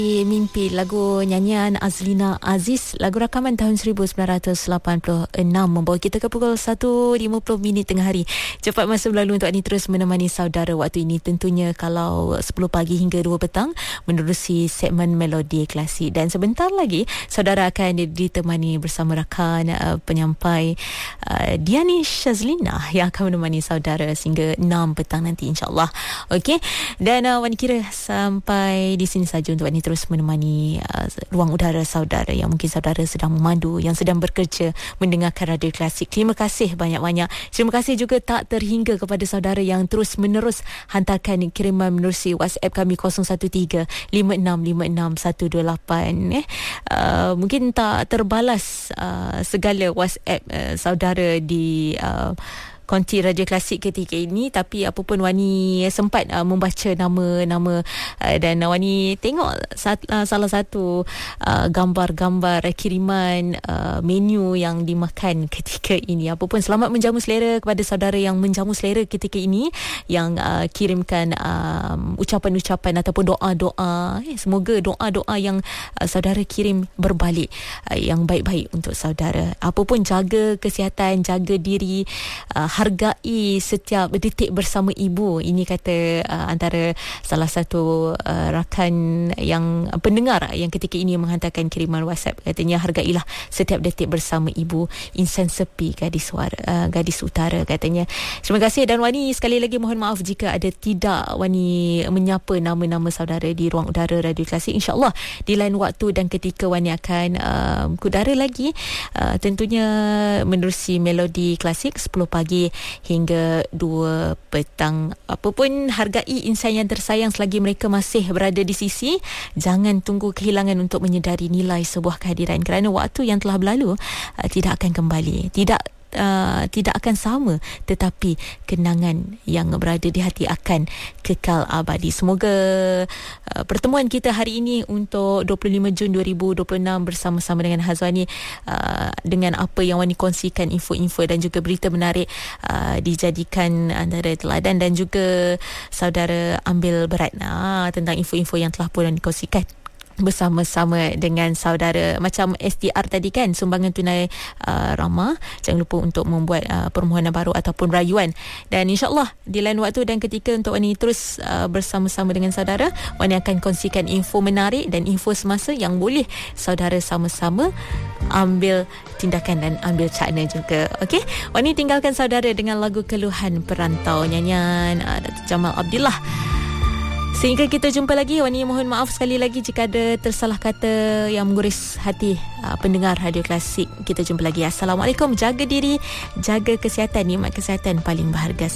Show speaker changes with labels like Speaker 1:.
Speaker 1: Mimpi, lagu nyanyian Azlina Aziz, lagu rakaman tahun 1986, membawa kita ke pukul 1.50 tengah hari. Cepat masa berlalu untuk Ani terus menemani saudara waktu ini, tentunya kalau 10 pagi hingga 2 petang menerusi segmen Melodi Klasik. Dan sebentar lagi saudara akan ditemani bersama rakan penyampai Diani Shazlina yang akan menemani saudara sehingga 6 petang nanti, insyaAllah. Okey, dan Wani kira sampai di sini saja untuk Wani terus menemani ruang udara saudara yang mungkin saudara sedang memandu, yang sedang bekerja mendengarkan Radio Klasik. Terima kasih banyak-banyak. Terima kasih juga tak terhingga kepada saudara yang terus menerus hantarkan kiriman menerusi WhatsApp kami 0135656128. Mungkin tak terbalas segala WhatsApp saudara di konti Radio Klasik ketika ini, tapi apapun Wani sempat membaca nama-nama dan Wani tengok salah satu gambar-gambar kiriman menu yang dimakan ketika ini. Apapun, selamat menjamu selera kepada saudara yang menjamu selera ketika ini, yang kirimkan ucapan-ucapan ataupun doa-doa. Semoga doa-doa yang saudara kirim berbalik yang baik-baik untuk saudara. Apapun, jaga kesihatan, jaga diri, hargai setiap detik bersama ibu. Ini kata antara salah satu rakan yang pendengar yang ketika ini menghantarkan kiriman WhatsApp. Katanya, hargailah setiap detik bersama ibu, insan sepi gadis utara, katanya. Terima kasih. Dan Wani sekali lagi mohon maaf jika ada tidak Wani menyapa nama-nama saudara di ruang udara Radio Klasik. InsyaAllah di lain waktu dan ketika Wani akan kudara lagi, tentunya menerusi Melodi Klasik 10 pagi hingga 2 petang. Apapun, hargai insan yang tersayang selagi mereka masih berada di sisi. Jangan tunggu kehilangan untuk menyedari nilai sebuah kehadiran, kerana waktu yang telah berlalu tidak akan kembali, tidak akan sama, tetapi kenangan yang berada di hati akan kekal abadi. Semoga pertemuan kita hari ini untuk 25 Jun 2026 bersama-sama dengan Hazwani, dengan apa yang Wani kongsikan, info-info dan juga berita menarik, dijadikan antara teladan dan juga saudara ambil berat tentang info-info yang telah pun Wani kongsikan bersama-sama dengan saudara. Macam STR tadi kan, sumbangan tunai ramah, jangan lupa untuk membuat permohonan baru ataupun rayuan. Dan insyaAllah di lain waktu dan ketika untuk Wani terus bersama-sama dengan saudara, Wani akan kongsikan info menarik dan info semasa yang boleh saudara sama-sama ambil tindakan dan ambil cakna juga. Okey, Wani tinggalkan saudara dengan lagu Keluhan Perantau, nyanyian Datuk Jamal Abdillah. Sehingga kita jumpa lagi, Wani mohon maaf sekali lagi jika ada tersalah kata yang mengguris hati pendengar Radio Klasik. Kita jumpa lagi. Assalamualaikum. Jaga diri, jaga kesihatan, nikmat kesihatan paling berharga.